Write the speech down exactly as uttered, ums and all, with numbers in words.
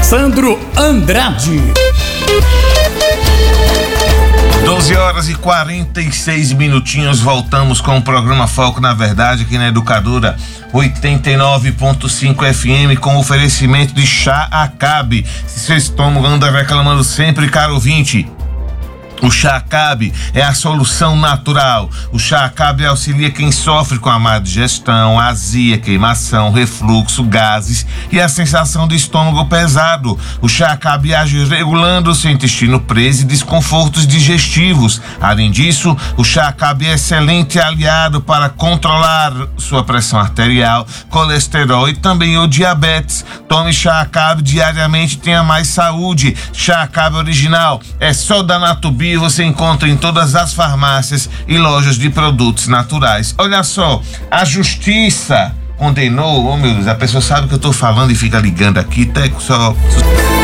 Alessandro Andrade. doze horas e quarenta e seis minutinhos, voltamos com o programa Foco na Verdade aqui na Educadora oitenta e nove ponto cinco F M, com oferecimento de Chá Acabe. Se seu estômago anda reclamando sempre, caro ouvinte, o Chá Acabe é a solução natural. O Chá Acabe auxilia quem sofre com a má digestão, azia, queimação, refluxo, gases e a sensação de estômago pesado. O Chá Acabe age regulando o seu intestino preso e desconfortos digestivos. Além disso, o Chá Acabe é excelente aliado para controlar sua pressão arterial, colesterol e também o diabetes. Tome Chá Acabe diariamente e tenha mais saúde. Chá Acabe original é só da Natubi. Você encontra em todas as farmácias e lojas de produtos naturais. Olha só, a justiça condenou, oh meu Deus, a pessoa sabe que eu tô falando e fica ligando aqui, tá só...